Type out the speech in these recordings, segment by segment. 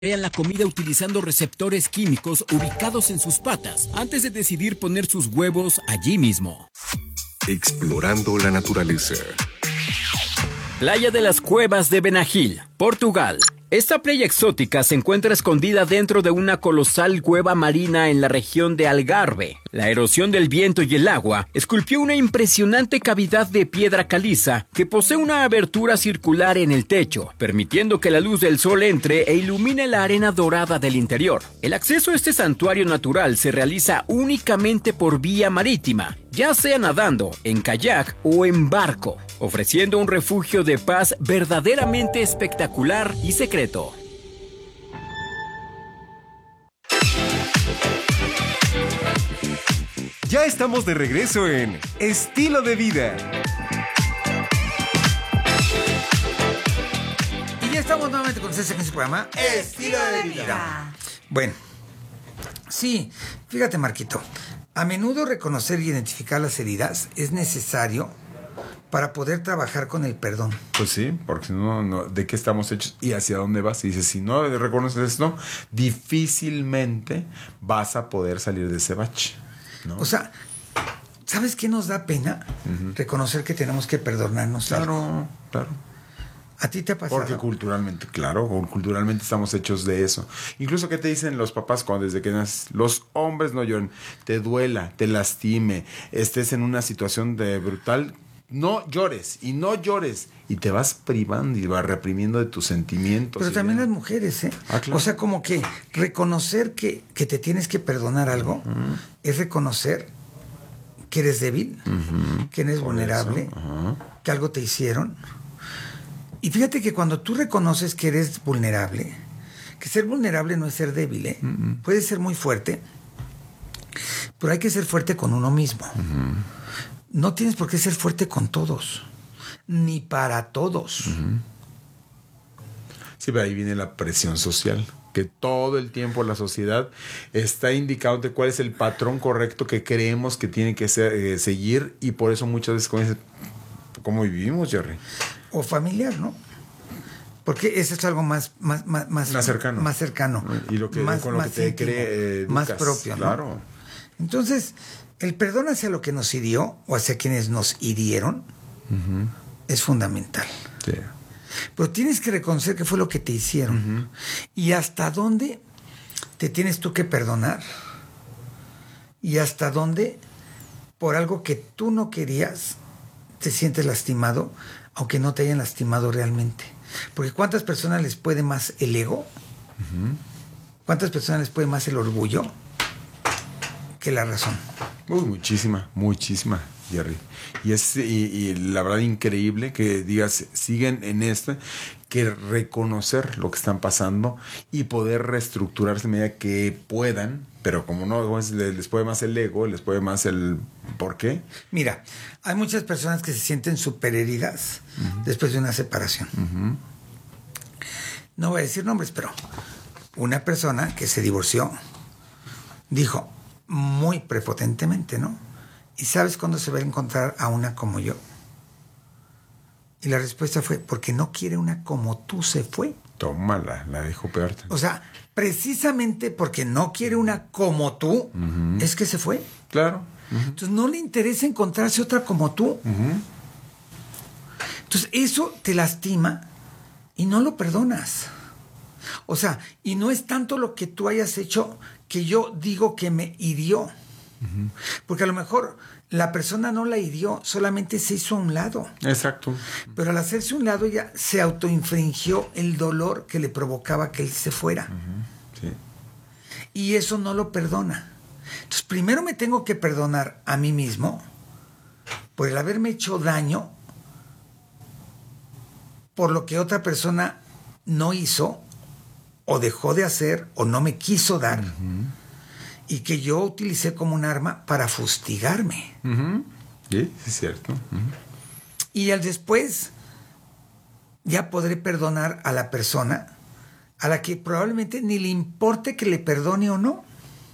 Crean la comida utilizando receptores químicos ubicados en sus patas antes de decidir poner sus huevos allí mismo. Explorando la naturaleza. Playa de las Cuevas de Benagil, Portugal. Esta playa exótica se encuentra escondida dentro de una colosal cueva marina en la región de Algarve. La erosión del viento y el agua esculpió una impresionante cavidad de piedra caliza que posee una abertura circular en el techo, permitiendo que la luz del sol entre e ilumine la arena dorada del interior. El acceso a este santuario natural se realiza únicamente por vía marítima, ya sea nadando, en kayak o en barco, ofreciendo un refugio de paz verdaderamente espectacular y secreto. Ya estamos de regreso en Estilo de Vida. Y ya estamos nuevamente con ustedes en su programa Estilo de Vida. Bueno, sí, fíjate, Marquito, a menudo reconocer y identificar las heridas es necesario para poder trabajar con el perdón. Pues sí, porque si no, ¿de qué estamos hechos y hacia dónde vas? Y dices, si no reconoces esto, difícilmente vas a poder salir de ese bache, ¿no? O sea, ¿sabes qué nos da pena? Reconocer que tenemos que perdonarnos. Claro. ¿A ti te ha pasado? Porque culturalmente estamos hechos de eso. Incluso, ¿qué te dicen los papás cuando desde que naces? Los hombres no lloran, te duela, te lastime, estés en una situación de brutal, no llores y te vas privando y vas reprimiendo de tus sentimientos. Pero también las mujeres, ¿eh? Claro. O sea, como que reconocer que te tienes que perdonar algo es reconocer que eres débil, que eres vulnerable, que algo te hicieron. Y fíjate que cuando tú reconoces que eres vulnerable, que ser vulnerable no es ser débil, ¿eh? Puede ser muy fuerte, pero hay que ser fuerte con uno mismo. No tienes por qué ser fuerte con todos, ni para todos. Sí, pero ahí viene la presión social, que todo el tiempo la sociedad está indicando cuál es el patrón correcto que creemos que tiene que seguir, y por eso muchas veces ¿cómo vivimos, Jerry? O familiar, ¿no? Porque eso es algo más cercano. Más cercano. Y lo que, con lo que te cree más propio, ¿no? Claro. Entonces, el perdón hacia lo que nos hirió o hacia quienes nos hirieron es fundamental. Sí. Pero tienes que reconocer qué fue lo que te hicieron. Y hasta dónde te tienes tú que perdonar. Y hasta dónde, por algo que tú no querías, te sientes lastimado, aunque no te hayan lastimado realmente. Porque ¿cuántas personas les puede más el ego? ¿Cuántas personas les puede más el orgullo que la razón? Muchísima, Jerry. Y la verdad, increíble que digas, siguen en esto, que reconocer lo que están pasando y poder reestructurarse a medida que puedan, pero como no les puede más el ego, les puede más el ¿por qué? Mira, hay muchas personas que se sienten súper heridas después de una separación. No voy a decir nombres, pero una persona que se divorció dijo muy prepotentemente, ¿no? ¿Y sabes cuándo se va a encontrar a una como yo? Y la respuesta fue, porque no quiere una como tú, se fue. Tómala, la dejó peor. O sea, precisamente porque no quiere una como tú, es que se fue. Claro. Entonces no le interesa encontrarse otra como tú. Entonces eso te lastima y no lo perdonas. O sea, y no es tanto lo que tú hayas hecho que yo digo que me hirió. Porque a lo mejor la persona no la hirió, solamente se hizo a un lado. Exacto. Pero al hacerse a un lado ella se autoinfringió el dolor que le provocaba que él se fuera. Sí. Y eso no lo perdona. Entonces primero me tengo que perdonar a mí mismo por el haberme hecho daño por lo que otra persona no hizo o dejó de hacer o no me quiso dar. Y que yo utilicé como un arma para fustigarme. Sí, es cierto. Y al después ya podré perdonar a la persona a la que probablemente ni le importe que le perdone o no.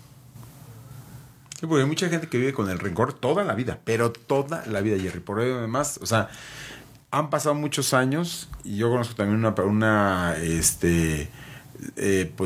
Sí, porque hay mucha gente que vive con el rencor toda la vida, pero toda la vida, Jerry. Por ello, además, o sea, han pasado muchos años y yo conozco también una pues